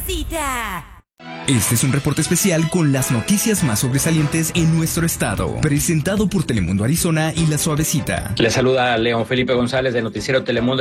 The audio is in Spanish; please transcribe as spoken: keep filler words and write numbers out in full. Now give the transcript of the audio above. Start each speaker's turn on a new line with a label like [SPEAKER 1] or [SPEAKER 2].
[SPEAKER 1] Suavecita.
[SPEAKER 2] Este es un reporte especial con las noticias más sobresalientes en nuestro estado, presentado por Telemundo Arizona y La Suavecita.
[SPEAKER 3] Le saluda León Felipe González de Noticiero Telemundo.